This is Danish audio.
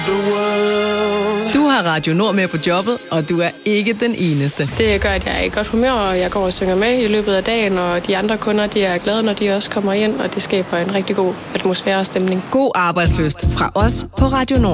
Du har Radio Nord med på jobbet, og du er ikke den eneste. Det gør, at jeg er i godt humør, og jeg går og synger med i løbet af dagen, og de andre kunder, de er glade, når de også kommer ind, og det skaber en rigtig god atmosfære og stemning. God arbejdsløst fra os på Radio Nord.